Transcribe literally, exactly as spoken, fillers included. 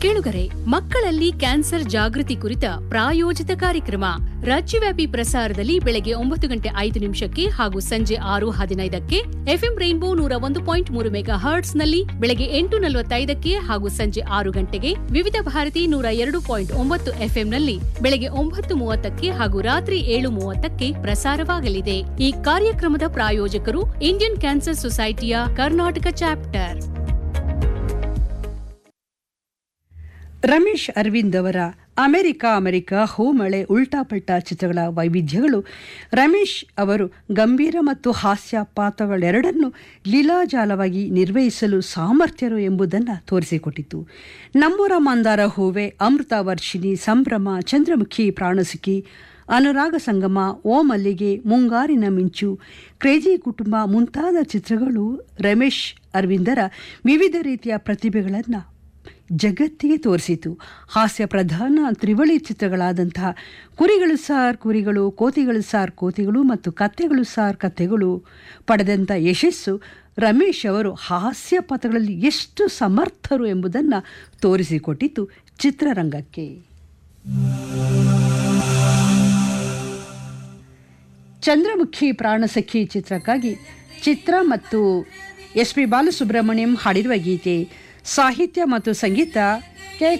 ಕೇಳುಗರೆ, ಮಕ್ಕಳಲ್ಲಿ ಕ್ಯಾನ್ಸರ್ ಜಾಗೃತಿ ಕುರಿತ ಪ್ರಾಯೋಜಿತ ಕಾರ್ಯಕ್ರಮ ರಾಜ್ಯವ್ಯಾಪಿ ಪ್ರಸಾರದಲ್ಲಿ ಬೆಳಗ್ಗೆ ಒಂಬತ್ತು ಗಂಟೆ ಐದು ನಿಮಿಷಕ್ಕೆ ಹಾಗೂ ಸಂಜೆ ಆರು ಹದಿನೈದಕ್ಕೆ ಎಫ್ಎಂ ರೈನ್ಬೋ ನೂರ ಒಂದು ಪಾಯಿಂಟ್ ಮೂರು ಮೆಗಾ ಹರ್ಟ್ಸ್ ನಲ್ಲಿ ಬೆಳಗ್ಗೆ ಎಂಟು ನಲವತ್ತೈದಕ್ಕೆ ಹಾಗೂ ಸಂಜೆ ಆರು ಗಂಟೆಗೆ ವಿವಿಧ ಭಾರತಿ ನೂರ ಎರಡು ಪಾಯಿಂಟ್ ಒಂಬತ್ತು ಎಫ್ಎಂನಲ್ಲಿ ಬೆಳಗ್ಗೆ ಒಂಬತ್ತು ಮೂವತ್ತಕ್ಕೆ ಹಾಗೂ ರಾತ್ರಿ ಏಳು ಮೂವತ್ತಕ್ಕೆ ಪ್ರಸಾರವಾಗಲಿದೆ. ಈ ಕಾರ್ಯಕ್ರಮದ ಪ್ರಾಯೋಜಕರು Indian cancer ಸೊಸೈಟಿಯ Karnataka chapter. Ramesh Arvind ಅವರ ಅಮೆರಿಕ ಅಮೆರಿಕ ಹೂಮಳೆ ಉಲ್ಟಾಪಲ್ಟಾ ಚಿತ್ರಗಳ ವೈವಿಧ್ಯಗಳು ರಮೇಶ್ ಅವರು ಗಂಭೀರ ಮತ್ತು ಹಾಸ್ಯ ಪಾತ್ರಗಳೆರಡನ್ನು ಲೀಲಾಜಾಲವಾಗಿ ನಿರ್ವಹಿಸಲು ಸಾಮರ್ಥ್ಯರು ಎಂಬುದನ್ನು ತೋರಿಸಿಕೊಟ್ಟಿತು. ನಮ್ಮೂರ ಮಂದಾರ ಹೂವೆ, ಅಮೃತ ವರ್ಷಿಣಿ, ಸಂಭ್ರಮ, ಚಂದ್ರಮುಖಿ ಪ್ರಾಣಸುಖಿ, ಅನುರಾಗ ಸಂಗಮ, ಓ ಮಲ್ಲಿಗೆ, ಮುಂಗಾರಿನ ಮಿಂಚು, ಕ್ರೇಜಿ ಕುಟುಂಬ ಮುಂತಾದ ಚಿತ್ರಗಳು ರಮೇಶ್ ಅರವಿಂದರ ವಿವಿಧ ರೀತಿಯ ಪ್ರತಿಭೆಗಳನ್ನು ಜಗತ್ತಿಗೆ ತೋರಿಸಿತು. ಹಾಸ್ಯ ಪ್ರಧಾನ ತ್ರಿವಳಿ ಚಿತ್ರಗಳಾದಂತಹ ಕುರಿಗಳು ಸಾರ್ ಕುರಿಗಳು, ಕೋತಿಗಳು ಸಾರ್ ಕೋತಿಗಳು ಮತ್ತು ಕತ್ತೆಗಳು ಸಾರ್ ಕತ್ತೆಗಳು ಪಡೆದಂಥ ಯಶಸ್ಸು ರಮೇಶ್ ಅವರು ಹಾಸ್ಯ ಪಾತ್ರಗಳಲ್ಲಿ ಎಷ್ಟು ಸಮರ್ಥರು ಎಂಬುದನ್ನು ತೋರಿಸಿಕೊಟ್ಟಿತು ಚಿತ್ರರಂಗಕ್ಕೆ. ಚಂದ್ರಮುಖಿ ಪ್ರಾಣಸಖಿ ಚಿತ್ರಕ್ಕಾಗಿ ಚಿತ್ರ ಮತ್ತು ಎಸ್ ಪಿ ಬಾಲಸುಬ್ರಹ್ಮಣ್ಯಂ ಹಾಡಿರುವ ಗೀತೆ, ಸಾಹಿತ್ಯ ಮತ್ತು ಸಂಗೀತ ಕೆ